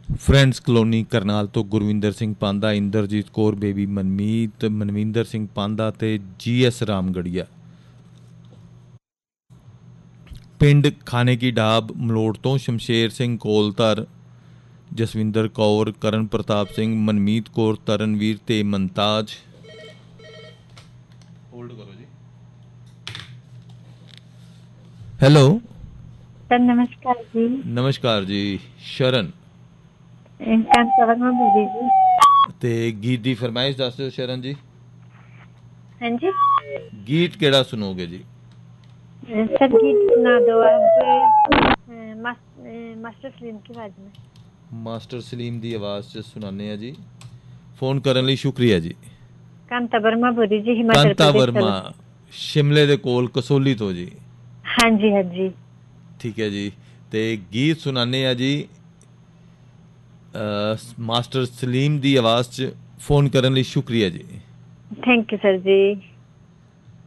Friends colony Karnal ਤੋਂ ਗੁਰਵਿੰਦਰ ਸਿੰਘ ਪਾਂਦਾ, Inderjit Kaur, baby Manmeet, Manvinder Singh ਪਾਂਦਾ ਤੇ GS ਰਾਮਗੜੀਆ। ਪਿੰਡ ਖਾਨੇ ਕੀ ਢਾਬ ਮਲੋੜ ਤੋਂ ਸ਼ਮਸ਼ੇਰ ਸਿੰਘ ਕੋਲਧਰ, ਜਸਵਿੰਦਰ ਕੌਰ, ਕਰਨ ਪ੍ਰਤਾਪ ਸਿੰਘ, ਮਨਮੀਤ ਕੌਰ, ਤਰਨਵੀਰ ਤੇ ਮਨਤਾਜ। ਹੋਲਡ ਕਰੋ ਜੀ। ਹੈਲੋ सर नमस्कार जी। ਨਮਸਕਾਰ ਜੀ। ਸ਼ਰਨ कांतावर्मा बोल रही जी। ਤੇ ਗੀਤ ਦੀ ਫਰਮਾਇਸ਼ ਦੱਸ ਦਿਓ ਸ਼ਰਨ ਜੀ। हाँ जी ਗੀਤ ਕਿਹੜਾ ਸੁਣੋਗੇ ਜੀ? सर गीत सुना दो आप मास्टर सलीम की आवाज में। ਮਾਸਟਰ ਸਲੀਮ ਦੀ ਆਵਾਜ਼ 'ਚ ਸੁਣਾਉਂਦੇ ਆ ਜੀ। ਫੋਨ ਕਰਨ ਲਈ ਸ਼ੁਕਰੀਆ ਜੀ। कांता वर्मा बोल रही जी, हिमाचल ਕਾਂਤਾ प्रदेश ਵਰਮਾ, ਸ਼ਿਮਲੇ ਦੇ ਕੋਲ ਕਸੋਲੀ ਤੋਂ ਜੀ। हाँ जी हाँ जी। ਠੀਕ ਹੈ ਜੀ। ਤੇ ਗੀਤ ਸੁਣਾਉਂਦੇ ਆ ਜੀ ਮਾਸਟਰ ਸਲੀਮ ਦੀ ਆਵਾਜ਼ 'ਚ। ਫੋਨ ਕਰਨ ਲਈ ਸ਼ੁਕਰੀਆ ਜੀ। Thank you sir ji.